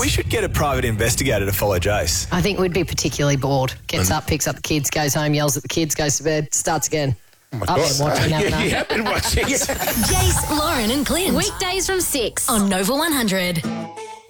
We should get a private investigator to follow Jace. I think we'd be particularly bored. Gets up, picks up the kids, goes home, yells at the kids, goes to bed, starts again. Oh my I've God. been watching, haven't I? You have been watching. Jace, Lauren and Clint. Weekdays from 6 on Nova 100.